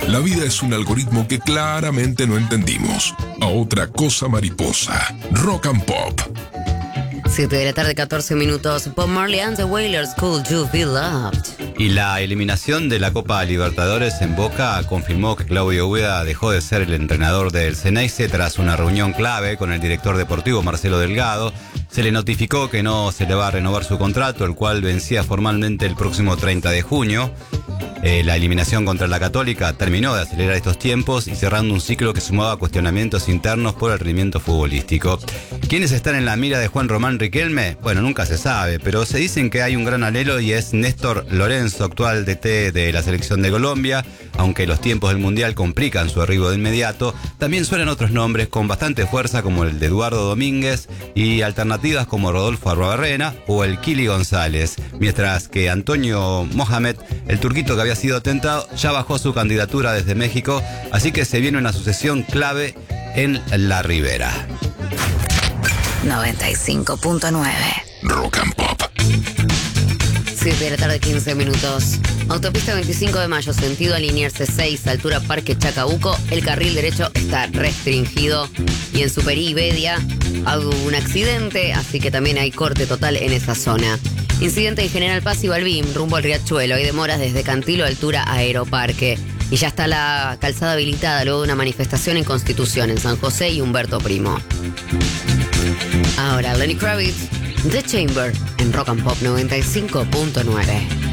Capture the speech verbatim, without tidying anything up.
La vida es un algoritmo que claramente no entendimos. A otra cosa mariposa. Rock and Pop. siete de la tarde, catorce minutos. Bob Marley and the Wailers, Could You Be Loved? Y la eliminación de la Copa Libertadores en Boca confirmó que Claudio Ueda dejó de ser el entrenador del Xeneize tras una reunión clave con el director deportivo Marcelo Delgado. Se le notificó que no se le va a renovar su contrato, el cual vencía formalmente el próximo treinta de junio. Eh, la eliminación contra la Católica terminó de acelerar estos tiempos y cerrando un ciclo que sumaba cuestionamientos internos por el rendimiento futbolístico. ¿Quiénes están en la mira de Juan Román Riquelme? Bueno, nunca se sabe, pero se dicen que hay un gran alelo y es Néstor Lorenzo, actual D T de la selección de Colombia. Aunque los tiempos del Mundial complican su arribo de inmediato, también suenan otros nombres con bastante fuerza como el de Eduardo Domínguez y alternativas como Rodolfo Arruabarrena o el Kili González, mientras que Antonio Mohamed, el turquito que había sido tentado, ya bajó su candidatura desde México, así que se viene una sucesión clave en la Ribera. noventa y cinco punto nueve Rock and Pop. siete de la tarde, quince minutos. Autopista veinticinco de mayo, sentido alinearse seis, altura Parque Chacabuco. El carril derecho está restringido. Y en Super I Bedia hubo un accidente, así que también hay corte total en esa zona. Incidente en General Paz y Balbín, rumbo al Riachuelo. Hay demoras desde Cantilo, altura Aeroparque. Y ya está la calzada habilitada luego de una manifestación en Constitución, en San José y Humberto Primo. Ahora, Lenny Kravitz, The Chamber, en Rock and Pop noventa y cinco punto nueve.